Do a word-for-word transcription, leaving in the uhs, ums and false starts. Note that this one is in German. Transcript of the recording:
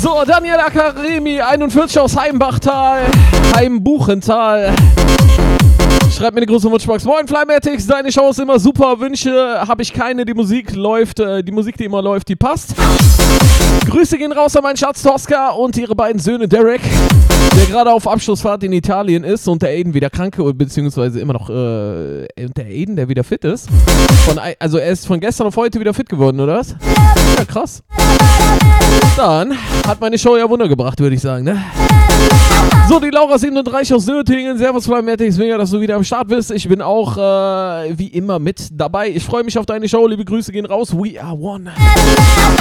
So, Daniel Akaremi, einundvierzig aus Heimbachtal, Heimbuchental. Schreibt mir eine große Wunschbox. Moin Flymatics, deine Show ist immer super. Wünsche habe ich keine. Die Musik läuft, äh, die Musik, die immer läuft, die passt. Grüße gehen raus an meinen Schatz Tosca und ihre beiden Söhne Derek, der gerade auf Abschlussfahrt in Italien ist, und der Aiden wieder krank, beziehungsweise immer noch, äh, der Aiden, der wieder fit ist. Von, also er ist von gestern auf heute wieder fit geworden, oder was? Ja, krass. Dann hat meine Show ja Wunder gebracht, würde ich sagen, ne? So, die Laura siebenunddreißig aus Nürtingen. Servus Flymatics, mega, dass du wieder am Start bist. Ich bin auch, äh, wie immer mit dabei. Ich freue mich auf deine Show. Liebe Grüße gehen raus. We are one.